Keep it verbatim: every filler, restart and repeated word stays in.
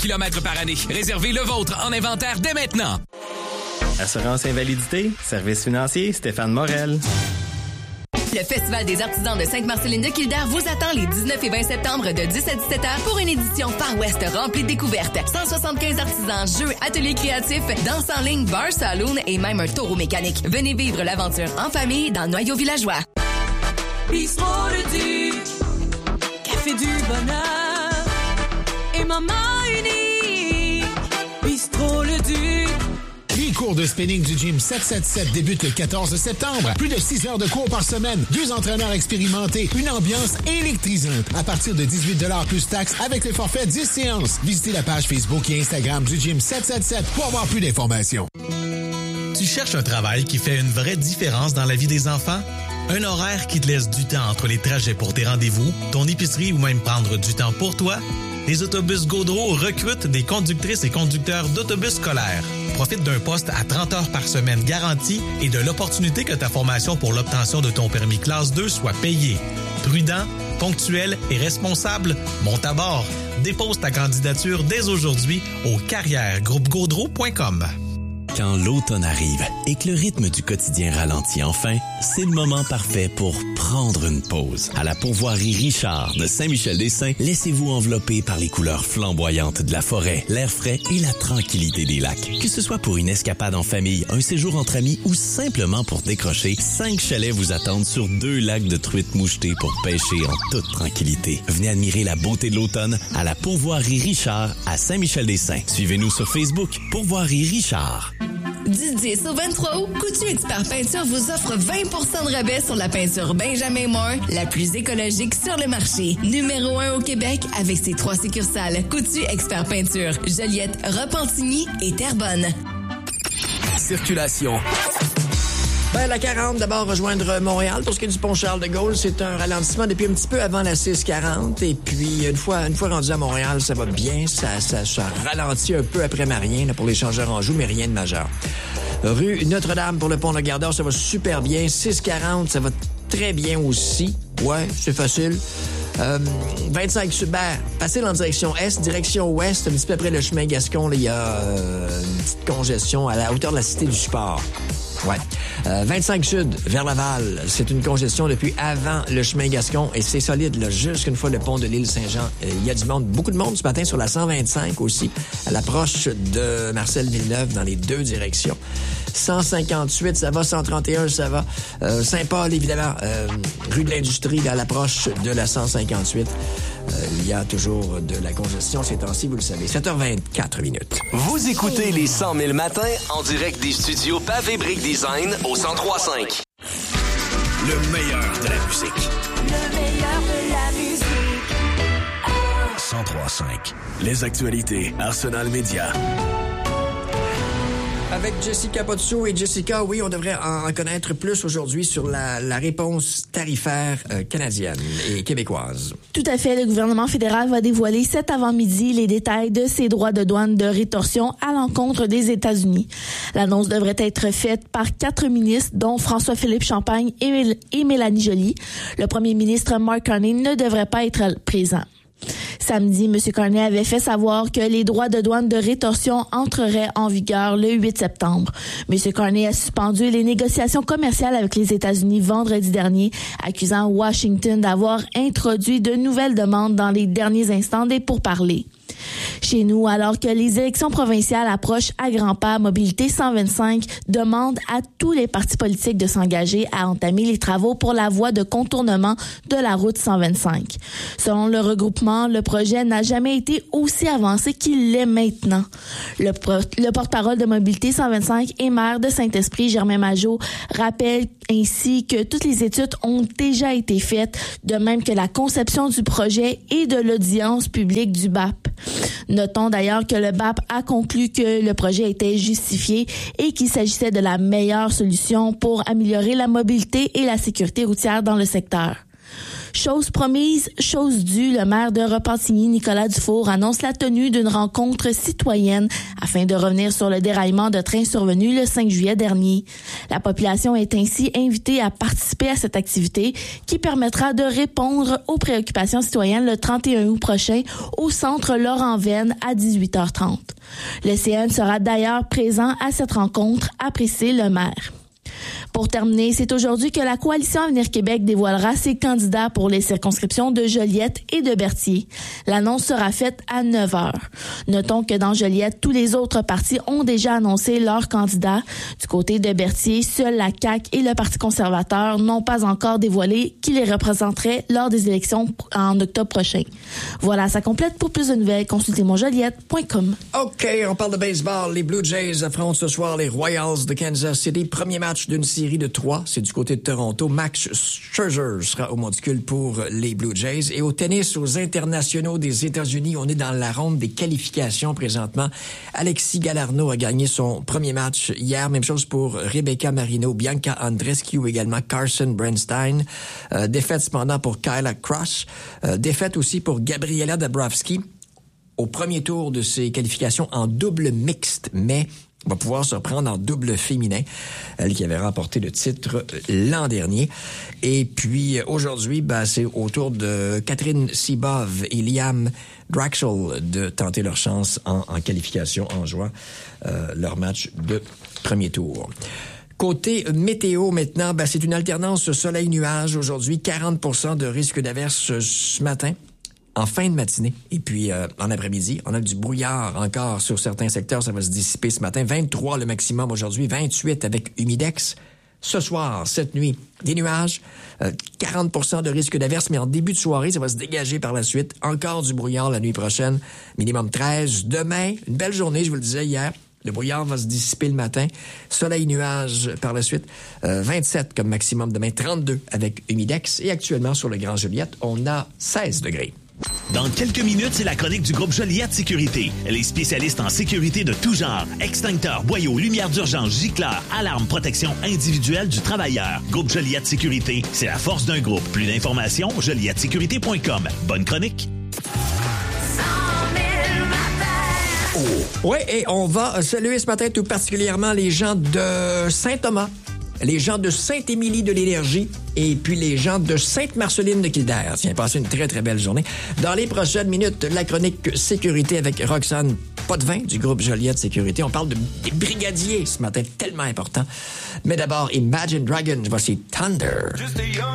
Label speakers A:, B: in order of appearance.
A: kilomètres par année. Réservez le vôtre en inventaire dès maintenant.
B: Assurance invalidité, service financier, Stéphane Morel.
C: Le Festival des artisans de Sainte-Marceline-de-Kildare vous attend les dix-neuf et vingt septembre de dix à dix-sept heures pour une édition Far West remplie de découvertes. cent soixante-quinze artisans, jeux, ateliers créatifs, danse en ligne, bar, saloon et même un taureau mécanique. Venez vivre l'aventure en famille dans le noyau villageois.
D: Bistrot Le Duc, café du bonheur et maman unique. Bistrot Le Duc.
E: Les cours de spinning du Gym sept cent soixante-sept débutent le quatorze septembre. Plus de six heures de cours par semaine, deux entraîneurs expérimentés, une ambiance électrisante. À partir de dix-huit dollars plus taxes avec le forfait dix séances. Visitez la page Facebook et Instagram du Gym sept cent soixante-sept pour avoir plus d'informations.
F: Tu cherches un travail qui fait une vraie différence dans la vie des enfants? Un horaire qui te laisse du temps entre les trajets pour tes rendez-vous, ton épicerie ou même prendre du temps pour toi? Les autobus Gaudreau recrutent des conductrices et conducteurs d'autobus scolaires. Profite d'un poste à trente heures par semaine garanti et de l'opportunité que ta formation pour l'obtention de ton permis classe deux soit payée. Prudent, ponctuel et responsable, monte à bord. Dépose ta candidature dès aujourd'hui au carrière groupe gaudreau point com.
G: Quand l'automne arrive et que le rythme du quotidien ralentit enfin, c'est le moment parfait pour prendre une pause. À la pourvoirie Richard de Saint-Michel-des-Saints, laissez-vous envelopper par les couleurs flamboyantes de la forêt, l'air frais et la tranquillité des lacs. Que ce soit pour une escapade en famille, un séjour entre amis ou simplement pour décrocher, cinq chalets vous attendent sur deux lacs de truites mouchetées pour pêcher en toute tranquillité. Venez admirer la beauté de l'automne à la pourvoirie Richard à Saint-Michel-des-Saints. Suivez-nous sur Facebook, Pourvoirie Richard.
C: Du dix au vingt-trois août, Coutu Expert Peinture vous offre vingt pour cent de rabais sur la peinture Benjamin Moore, la plus écologique sur le marché. Numéro un au Québec avec ses trois succursales. Coutu Expert Peinture, Joliette, Repentigny et Terrebonne.
A: Circulation.
H: Ben, la quarante, d'abord, rejoindre Montréal. Pour ce qui est du pont Charles-de-Gaulle, c'est un ralentissement depuis un petit peu avant la six quarante. Et puis, une fois, une fois rendu à Montréal, ça va bien. Ça, ça, ça ralentit un peu après Marien, là, pour les changeurs en joue, mais rien de majeur. Rue Notre-Dame pour le pont de Gardeur, ça va super bien. six quarante, ça va très bien aussi. Ouais, c'est facile. Euh, vingt-cinq sud, ben, facile en direction est, direction ouest, un petit peu après le chemin Gascon, il y a euh, une petite congestion à la hauteur de la Cité du Sport. Ouais. Euh, vingt-cinq sud, vers Laval, c'est une congestion depuis avant le chemin Gascon et c'est solide, là, jusqu'une fois le pont de l'île Saint-Jean. Il euh, y a du monde, beaucoup de monde ce matin sur la cent vingt-cinq aussi, à l'approche de Marcel Villeneuve dans les deux directions. cent cinquante-huit, ça va, cent trente et un, ça va. Euh, Saint-Paul, évidemment, euh, rue de l'Industrie, à l'approche de la cent cinquante-huit. Euh, il y a toujours de la congestion ces temps-ci, vous le savez. sept heures vingt-quatre minutes.
I: Vous écoutez les cent mille matins en direct des studios Pavé Brick Design au cent trois cinq.
A: Le meilleur de la musique.
D: Le meilleur de la musique. Oh.
A: cent trois cinq. Les actualités Arsenal Média.
H: Avec Jessica Pozzo et Jessica, oui, on devrait en connaître plus aujourd'hui sur la, la réponse tarifaire euh, canadienne et québécoise.
J: Tout à fait. Le gouvernement fédéral va dévoiler cet avant-midi les détails de ses droits de douane de rétorsion à l'encontre des États-Unis. L'annonce devrait être faite par quatre ministres, dont François-Philippe Champagne et, et Mélanie Joly. Le premier ministre Mark Carney ne devrait pas être présent. Samedi, M. Carney avait fait savoir que les droits de douane de rétorsion entreraient en vigueur le huit septembre. M. Carney a suspendu les négociations commerciales avec les États-Unis vendredi dernier, accusant Washington d'avoir introduit de nouvelles demandes dans les derniers instants des pourparlers. Chez nous, alors que les élections provinciales approchent à grands pas, Mobilité cent vingt-cinq demande à tous les partis politiques de s'engager à entamer les travaux pour la voie de contournement de la route cent vingt-cinq. Selon le regroupement, le projet n'a jamais été aussi avancé qu'il l'est maintenant. Le, le porte-parole de Mobilité cent vingt-cinq et maire de Saint-Esprit, Germain Majot, rappelle ainsi que toutes les études ont déjà été faites, de même que la conception du projet et de l'audience publique du B A P. Notons d'ailleurs que le B A P a conclu que le projet était justifié et qu'il s'agissait de la meilleure solution pour améliorer la mobilité et la sécurité routière dans le secteur. Chose promise, chose due, le maire de Repentigny, Nicolas Dufour, annonce la tenue d'une rencontre citoyenne afin de revenir sur le déraillement de train survenu le cinq juillet dernier. La population est ainsi invitée à participer à cette activité qui permettra de répondre aux préoccupations citoyennes le trente et un août prochain au centre Laurent-Venn à dix-huit heures trente. Le C N sera d'ailleurs présent à cette rencontre, a précisé le maire. Pour terminer, c'est aujourd'hui que la Coalition Avenir Québec dévoilera ses candidats pour les circonscriptions de Joliette et de Berthier. L'annonce sera faite à neuf heures. Notons que dans Joliette, tous les autres partis ont déjà annoncé leurs candidats. Du côté de Berthier, seul la C A Q et le Parti conservateur n'ont pas encore dévoilé qui les représenterait lors des élections en octobre prochain. Voilà, ça complète. Pour plus de nouvelles, consultez mon joliette point com.
H: OK, on parle de baseball. Les Blue Jays affrontent ce soir les Royals de Kansas City. Premier match d'une série de trois, c'est du côté de Toronto. Max Scherzer sera au monticule pour les Blue Jays. Et au tennis, aux internationaux des États-Unis, on est dans la ronde des qualifications présentement. Alexis Galarneau a gagné son premier match hier. Même chose pour Rebecca Marino, Bianca Andreescu également, Carson Bernstein. Euh, défaite cependant pour Kyla Cross. Euh, défaite aussi pour Gabriela Dabrowski au premier tour de ses qualifications en double mixte. Mais va pouvoir se reprendre en double féminin, elle qui avait remporté le titre l'an dernier. Et puis aujourd'hui, ben, c'est au tour de Catherine Sibov et Liam Draxel de tenter leur chance en, en qualification en jouant euh, leur match de premier tour. Côté météo maintenant, ben, c'est une alternance soleil-nuage aujourd'hui, quarante pour cent de risque d'averse ce matin. En fin de matinée. Et puis, euh, en après-midi, on a du brouillard encore sur certains secteurs. Ça va se dissiper ce matin. vingt-trois le maximum aujourd'hui, vingt-huit avec humidex. Ce soir, cette nuit, des nuages, euh, quarante pour cent de risque d'averse, mais en début de soirée, ça va se dégager par la suite. Encore du brouillard la nuit prochaine, minimum treize. Demain, une belle journée, je vous le disais hier. Le brouillard va se dissiper le matin. Soleil-nuage par la suite. Euh, vingt-sept comme maximum demain, trente-deux avec humidex. Et actuellement, sur le Grand Joliette, on a seize degrés.
K: Dans quelques minutes, c'est la chronique du groupe Joliette Sécurité. Les spécialistes en sécurité de tout genre. Extincteurs, boyaux, lumière d'urgence, gicleurs, alarmes, protection individuelle du travailleur. Groupe Joliette Sécurité, c'est la force d'un groupe. Plus d'informations, joliette sécurité point com. Bonne chronique.
H: Oh. Oui, et on va saluer ce matin tout particulièrement les gens de Saint-Thomas, les gens de Sainte-Émilie de l'Énergie et puis les gens de Sainte-Marceline de Kildare. Tiens, passez une très, très belle journée. Dans les prochaines minutes, la chronique sécurité avec Roxane Potvin du groupe Joliette Sécurité. On parle de, des brigadiers ce matin, tellement important. Mais d'abord, Imagine Dragons, voici Thunder.